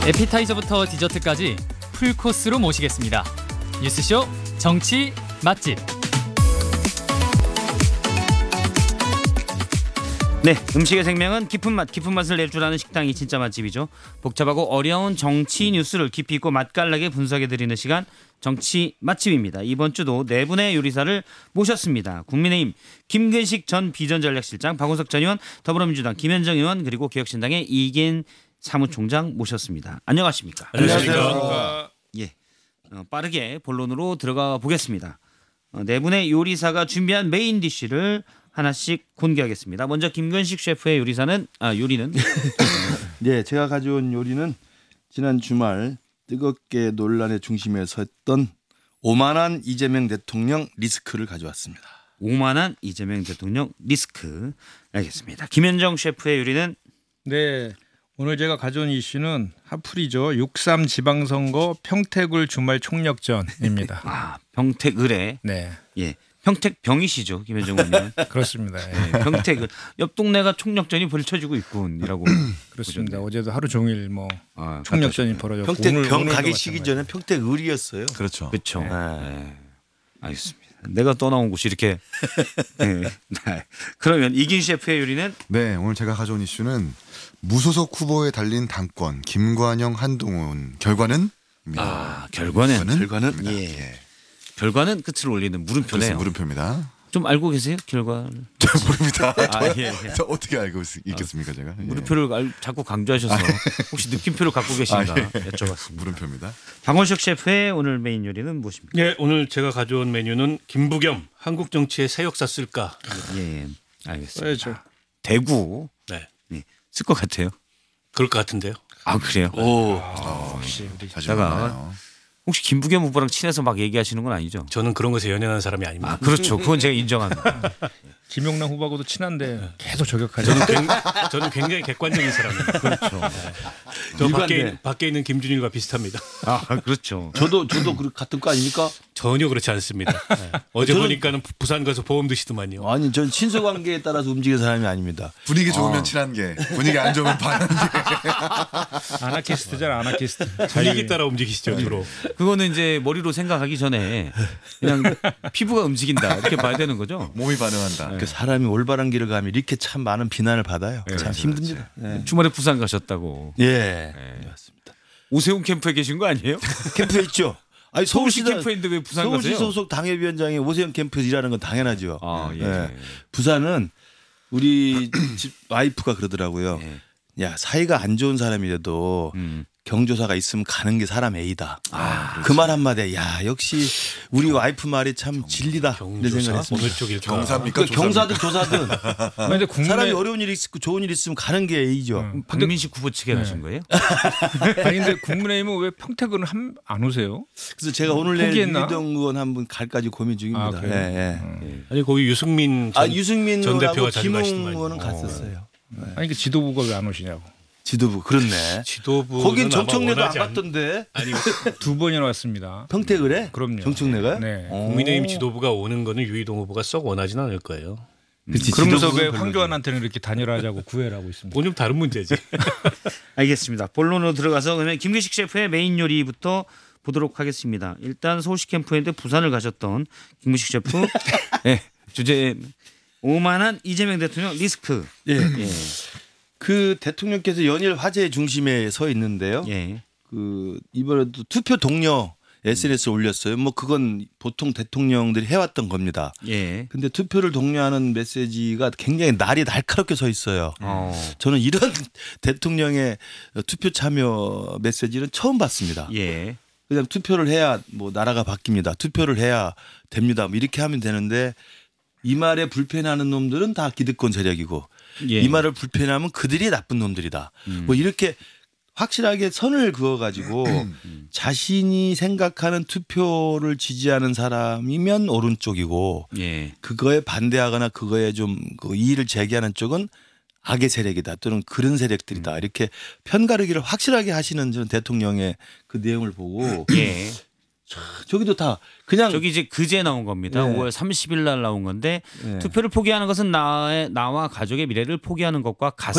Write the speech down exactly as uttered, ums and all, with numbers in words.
에피타이저부터 디저트까지 풀코스로 모시겠습니다. 뉴스쇼 정치 맛집. 네, 음식의 생명은 깊은 맛, 깊은 맛을 낼 줄 아는 식당이 진짜 맛집이죠. 복잡하고 어려운 정치 뉴스를 깊이 있고 맛깔나게 분석해드리는 시간, 정치 맛집입니다. 이번 주도 네 분의 요리사를 모셨습니다. 국민의힘 김근식 전 비전전략실장, 박원석 전 의원, 더불어민주당 김현정 의원, 그리고 개혁신당의 이긴 사무총장 모셨습니다. 안녕하십니까? 안녕하십니까? 예, 어, 빠르게 본론으로 들어가 보겠습니다. 어, 네 분의 요리사가 준비한 메인 디쉬를 하나씩 공개하겠습니다. 먼저 김근식 셰프의 요리사는 아 요리는 네, 제가 가져온 요리는 지난 주말 뜨겁게 논란의 중심에 섰던 오만한 이재명 대통령 리스크를 가져왔습니다. 오만한 이재명 대통령 리스크. 알겠습니다. 김현정 셰프의 요리는 네, 오늘 제가 가져온 이슈는 핫플이죠. 육삼 지방선거 평택을 주말 총력전입니다. 아 평택 의뢰. 네, 예, 평택 병이시죠, 김현정 의원님. 그렇습니다. 예, 평택 옆 동네가 총력전이 벌쳐지고 있군이라고. 그렇습니다. 어제도 하루 종일 뭐 아, 총력전이 벌어졌고 평택 오늘, 병 오늘도 가기 시기 전에 마찬가지예요. 평택 을이었어요. 그렇죠. 그렇죠. 네. 네. 알겠습니다. 내가 떠나온 곳이 이렇게. 네. 네. 그러면 이긴 셰프의 요리는 네, 오늘 제가 가져온 이슈는 무소속 후보에 달린 당권 김관영 한동훈 결과는 아 결과는 결과는 예. 예. 결과는 끝을 올리는 물음표네요. 그래서 물음표입니다. 좀 알고 계세요? 결과를? 저 모릅니다. 아, 예, 예. 저 어떻게 알고 있, 있겠습니까 제가? 예. 물음표를 알- 자꾸 강조하셔서 혹시 느낌표를 갖고 계신가 아, 예. 여쭤봤습니다. 물음표입니다. 박원석 셰프의 오늘 메인 요리는 무엇입니까? 네, 오늘 제가 가져온 메뉴는 김부겸 한국 정치의 새 역사 쓸까? 예, 알겠습니다. 써야죠. 대구 네, 네, 쓸 것 같아요. 그럴 것 같은데요. 아 그래요? 오, 역시 우리 자주 제가- 만나요. 혹시 김부겸 후보랑 친해서 막 얘기하시는 건 아니죠? 저는 그런 것에 연연한 사람이 아닙니다. 아 그렇죠. 그건 제가 인정합니다. 김용남 후보하고도 친한데 계속 저격하죠. 저는, 굉, 저는 굉장히 객관적인 사람입니다. 그렇죠. 저 밖에, 일관돼. 밖에 있는 김준일과 비슷합니다. 아 그렇죠. 저도 저도 그 같은 거 아닙니까? 전혀 그렇지 않습니다. 네. 어제 저는- 보니까는 부산 가서 보험 드시더만요. 아니, 전 친서 관계에 따라서 움직이는 사람이 아닙니다. 분위기 좋으면 친한 게, 분위기 안 좋으면 반한 게. 아나키스트잖아, 아나키스트. 분위기 따라 움직이시죠 주로. 그거는 이제 머리로 생각하기 전에 그냥 피부가 움직인다 이렇게 봐야 되는 거죠. 몸이 반응한다. 그 사람이 올바른 길을 가면 이렇게 참 많은 비난을 받아요. 참 힘듭니다. 네. 주말에 부산 가셨다고. 예, 맞습니다. 오세훈 캠프에 계신 거 아니에요? 캠프에 있죠. 아니 서울시 서울시 캠프인데 왜 부산 서울시 가세요? 소속 당협위원장이 오세훈 캠프에서 일하는 건 당연하죠. 아 예. 예. 부산은 우리 집 와이프가 그러더라고요. 예. 야, 사이가 안 좋은 사람이라도 음. 경조사가 있으면 가는 게 사람 A다. 아, 그 말 한마디에 야, 역시 우리 와이프 말이 참 진리다. 이런 경조사 생각했습니다. 어느 쪽일까? 경사입니까? 그 경사든 조사든 근데 국내 사람이 어려운 일이 있고 좋은 일 있으면 가는 게 A죠. 음. 박민식 후보 측에 가신 거예요? 아니 근데 국민의힘은 왜 평택은 한- 안 오세요? 그래서 제가 오늘 내일 포기했나? 유희동 의원 한분 갈까지 고민 중입니다. 아, 그래요? 예, 예. 아니 거기 유승민 전, 아, 유승민 전 의원하고 대표가 자주 김웅 가시더만요. 의원은 어. 갔었어요. 아니 그 지도부가 왜 안 오시냐고. 지도부 그렇네. 지도부 거긴 정청래도 안 갔던데. 아니 두 번이나 왔습니다. 평택을 해? 그럼요. 정청래가요? 네. 어. 국민의힘 지도부가 오는 거는 유희동 후보가 썩 원하지는 않을 거예요. 그렇지, 그러면서 지도부는 왜 별로지. 황교안한테는 이렇게 단일화하자고 구애를 하고 있습니다. 그건 좀 다른 문제지. 알겠습니다. 본론으로 들어가서 그러면 김근식 셰프의 메인 요리부터 보도록 하겠습니다. 일단 서울시 캠프인데 부산을 가셨던 김근식 셰프 네, 주제 오만한 이재명 대통령 리스크. 예. 예. 그 대통령께서 연일 화제의 중심에 서 있는데요. 예. 그 이번에도 투표 동료 에스엔에스에 올렸어요. 뭐 그건 보통 대통령들이 해왔던 겁니다. 예. 근데 투표를 독려하는 메시지가 굉장히 날이 날카롭게 서 있어요. 어. 저는 이런 대통령의 투표 참여 메시지는 처음 봤습니다. 예. 그냥 투표를 해야 뭐 나라가 바뀝니다. 투표를 해야 됩니다. 뭐 이렇게 하면 되는데 이 말에 불편해하는 놈들은 다 기득권 세력이고 예. 이 말을 불편해하면 그들이 나쁜 놈들이다. 음. 뭐 이렇게 확실하게 선을 그어가지고 자신이 생각하는 투표를 지지하는 사람이면 오른쪽이고 예. 그거에 반대하거나 그거에 좀 그 이의를 제기하는 쪽은 악의 세력이다 또는 그런 세력들이다 이렇게 편가르기를 확실하게 하시는 저는 대통령의 그 내용을 보고 예. 저기도 다 그냥 저기 이제 그제 나온 겁니다. 네. 오월 삼십일 날 나온 건데 네. 투표를 포기하는 것은 나의 나와 가족의 미래를 포기하는 것과 같